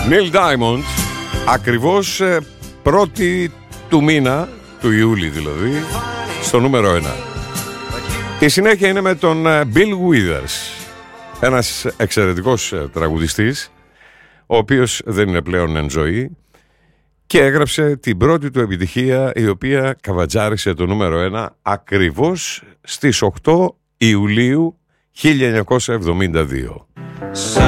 Neil Diamond, ακριβώς πρώτη του μήνα, του Ιούλη δηλαδή, στο νούμερο 1. Η συνέχεια είναι με τον Bill Withers, ένας εξαιρετικός τραγουδιστής, ο οποίος δεν είναι πλέον εν ζωή και έγραψε την πρώτη του επιτυχία, η οποία καβατζάρισε το νούμερο 1 ακριβώς στις 8 Ιουλίου 1972.